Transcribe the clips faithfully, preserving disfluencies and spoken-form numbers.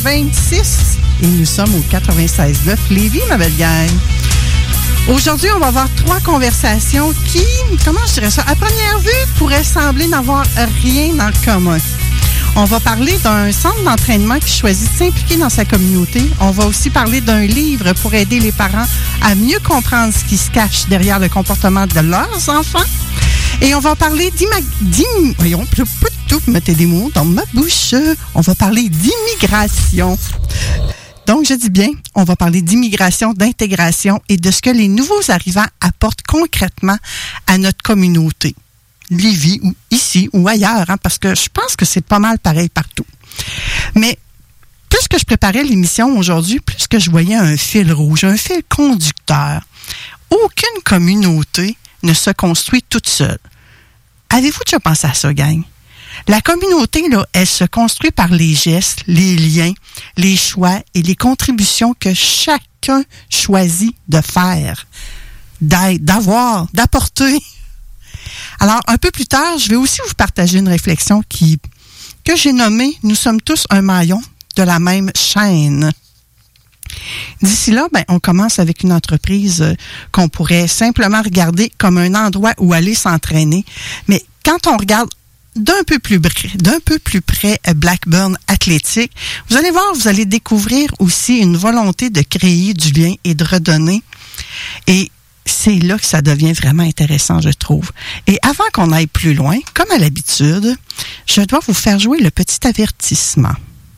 vingt-six et nous sommes au quatre-vingt-seize neuf Lévis, ma belle gang. Aujourd'hui, on va avoir trois conversations qui, comment je dirais ça, à première vue, pourraient sembler n'avoir rien en commun. On va parler d'un centre d'entraînement qui choisit de s'impliquer dans sa communauté. On va aussi parler d'un livre pour aider les parents à mieux comprendre ce qui se cache derrière le comportement de leurs enfants. Et on va parler d'immigration. Voyons, mettez des mots dans ma bouche. On va parler d'immigration. Donc, je dis bien, on va parler d'immigration, d'intégration et de ce que les nouveaux arrivants apportent concrètement à notre communauté. Lévis, ou ici, ou ailleurs, hein, parce que je pense que c'est pas mal pareil partout. Mais plus que je préparais l'émission aujourd'hui, plus que je voyais un fil rouge, un fil conducteur. Aucune communauté ne se construit toute seule. Avez-vous déjà pensé à ça, gang? La communauté, là, elle se construit par les gestes, les liens, les choix et les contributions que chacun choisit de faire, d'être, d'avoir, d'apporter. Alors, un peu plus tard, je vais aussi vous partager une réflexion qui, que j'ai nommée « Nous sommes tous un maillon de la même chaîne ». D'ici là, ben, on commence avec une entreprise euh, qu'on pourrait simplement regarder comme un endroit où aller s'entraîner. Mais quand on regarde d'un peu plus près, d'un peu plus près Blackburn Athlétique, vous allez voir, vous allez découvrir aussi une volonté de créer du lien et de redonner. Et c'est là que ça devient vraiment intéressant, je trouve. Et avant qu'on aille plus loin, comme à l'habitude, je dois vous faire jouer le petit avertissement.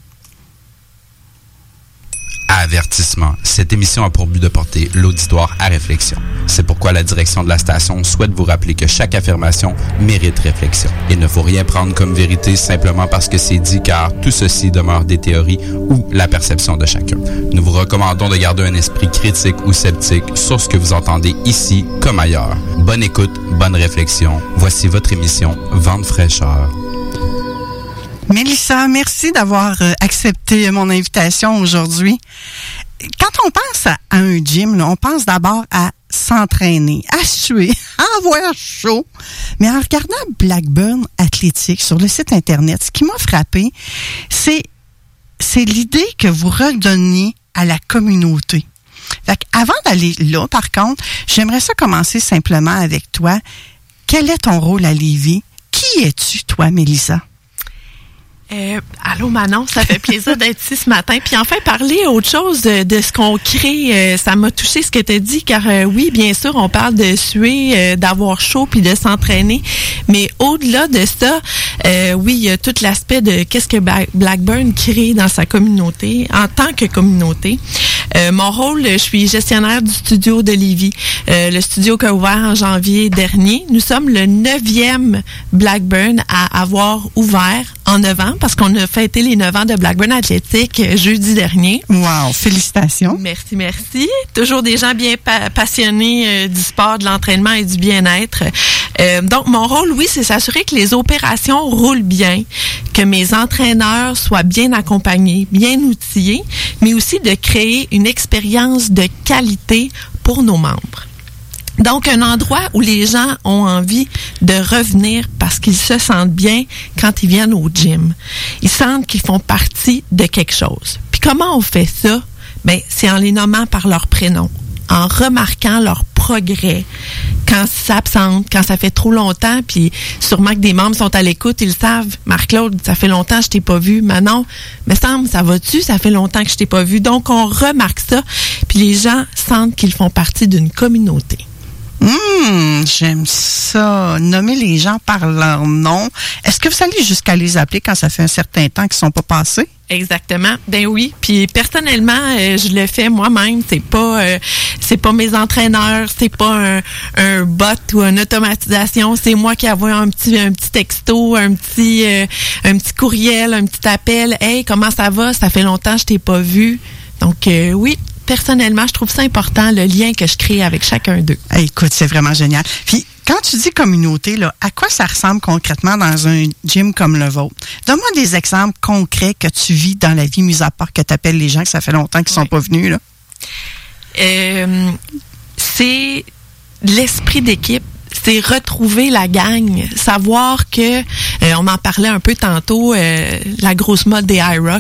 Avertissement. Cette émission a pour but de porter l'auditoire à réflexion. C'est pourquoi la direction de la station souhaite vous rappeler que chaque affirmation mérite réflexion. Il ne faut rien prendre comme vérité simplement parce que c'est dit, car tout ceci demeure des théories ou la perception de chacun. Nous vous recommandons de garder un esprit critique ou sceptique sur ce que vous entendez ici comme ailleurs. Bonne écoute, bonne réflexion. Voici votre émission Vent de fraîcheur. Mélissa, merci d'avoir euh, accepté mon invitation aujourd'hui. Quand on pense à, à un gym, là, on pense d'abord à s'entraîner, à suer, à avoir chaud. Mais en regardant Blackburn Athlétique sur le site Internet, ce qui m'a frappé, c'est, c'est l'idée que vous redonniez à la communauté. Fait qu'avant d'aller là, par contre, j'aimerais ça commencer simplement avec toi. Quel est ton rôle à Lévis? Qui es-tu, toi, Mélissa? Euh, allô Manon, ça fait plaisir d'être ici ce matin. Puis enfin, parler autre chose de, de ce qu'on crée, euh, ça m'a touché ce que tu as dit, car euh, oui, bien sûr, on parle de suer, euh, d'avoir chaud puis de s'entraîner. Mais au-delà de ça, euh, oui, il y a tout l'aspect de qu'est-ce que Blackburn crée dans sa communauté, en tant que communauté. Euh, mon rôle, je suis gestionnaire du studio de Lévis. Euh, le studio qui a ouvert en janvier dernier. Nous sommes le neuvième Blackburn à avoir ouvert en neuf ans, parce qu'on a fêté les neuf ans de Blackburn Athlétique jeudi dernier. Wow! Félicitations! Merci, merci. Toujours des gens bien pa- passionnés euh, du sport, de l'entraînement et du bien-être. Euh, donc, mon rôle, oui, c'est s'assurer que les opérations roulent bien, que mes entraîneurs soient bien accompagnés, bien outillés, mais aussi de créer une expérience de qualité pour nos membres. Donc, un endroit où les gens ont envie de revenir parce qu'ils se sentent bien quand ils viennent au gym. Ils sentent qu'ils font partie de quelque chose. Puis comment on fait ça? Bien, c'est en les nommant par leur prénom, en remarquant leur progrès. Quand ils s'absentent, quand ça fait trop longtemps, puis sûrement que des membres sont à l'écoute, ils le savent. Marc-Claude, ça fait longtemps que je t'ai pas vu. Manon, me semble, ça va-tu? Ça fait longtemps que je t'ai pas vu. Donc, on remarque ça, puis les gens sentent qu'ils font partie d'une communauté. Hum, j'aime ça. Nommer les gens par leur nom. Est-ce que vous allez jusqu'à les appeler quand ça fait un certain temps qu'ils sont pas passés? Exactement. Ben oui. Puis personnellement, euh, je le fais moi-même. C'est pas, euh, c'est pas mes entraîneurs, c'est pas un, un bot ou une automatisation. C'est moi qui envoie un petit, un petit texto, un petit, euh, un petit courriel, un petit appel. Hey, comment ça va? Ça fait longtemps que je t'ai pas vu. Donc euh, oui. Personnellement, je trouve ça important, le lien que je crée avec chacun d'eux. Hey, écoute, c'est vraiment génial. Puis, quand tu dis communauté, là, à quoi ça ressemble concrètement dans un gym comme le vôtre? Donne-moi des exemples concrets que tu vis dans la vie, mis à part que tu appelles les gens que ça fait longtemps qu'ils ne ouais. sont pas venus, là. Euh, c'est l'esprit d'équipe. C'est retrouver la gang, savoir que, euh, on en parlait un peu tantôt, euh, la grosse mode des high rock,